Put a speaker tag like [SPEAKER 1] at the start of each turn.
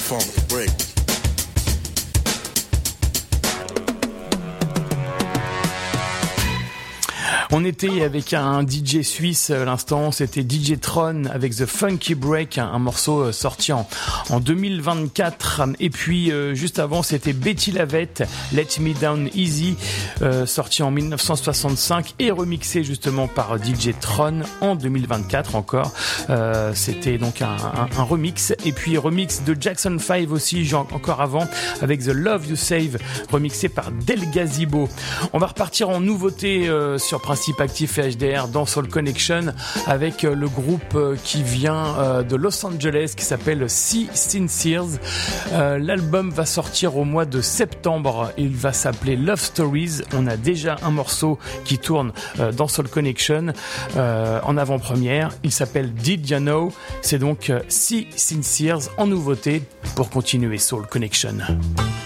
[SPEAKER 1] funk break.
[SPEAKER 2] On était avec un DJ suisse à l'instant, c'était DJ Tron avec The Funky Break, un morceau sorti en 2024. Et puis juste avant, c'était Betty Lavette, Let Me Down Easy, sorti en 1965 et remixé justement par DJ Tron en 2024 encore. C'était donc un remix. Et puis remix de Jackson 5 aussi, encore avant, avec The Love You Save, remixé par Del Gazebo. On va repartir en nouveauté sur Principe Actif et HDR dans Soul Connection avec le groupe qui vient de Los Angeles qui s'appelle Si Sincere. L'album va sortir au mois de septembre. Il va s'appeler Love Stories. On a déjà un morceau qui tourne dans Soul Connection en avant-première. Il s'appelle Did You Know. C'est donc Si Sincere en nouveauté pour continuer Soul Connection.